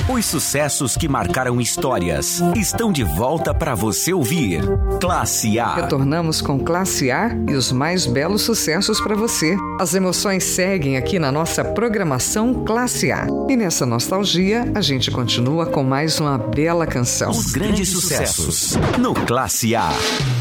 Os sucessos que marcaram histórias estão de volta para você ouvir. Classe A. Retornamos com Classe A e os mais belos sucessos para você. As emoções seguem aqui na nossa programação Classe A. E nessa nostalgia, a gente continua com mais uma bela canção. Os grandes sucessos no Classe A.